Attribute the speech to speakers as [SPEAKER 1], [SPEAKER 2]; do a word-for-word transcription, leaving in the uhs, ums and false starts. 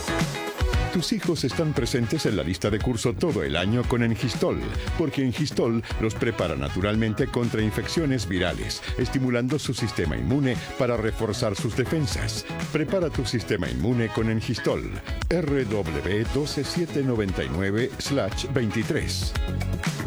[SPEAKER 1] Tus hijos están presentes en la lista de curso todo el año con Engistol, porque Engistol los prepara naturalmente contra infecciones virales, estimulando su sistema inmune para reforzar sus defensas. Prepara tu sistema inmune con Engistol. R W uno dos siete nueve nueve veintitrés.